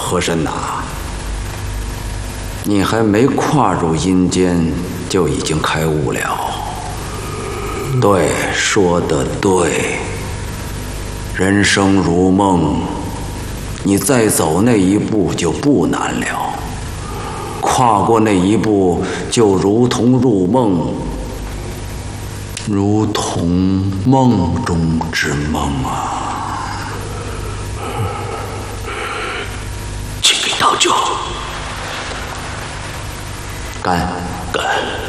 和珅呐，你还没跨入阴间，就已经开悟了。对，说得对。人生如梦，你再走那一步就不难了。跨过那一步，就如同入梦，如同梦中之梦啊！ 请给道酒。 干。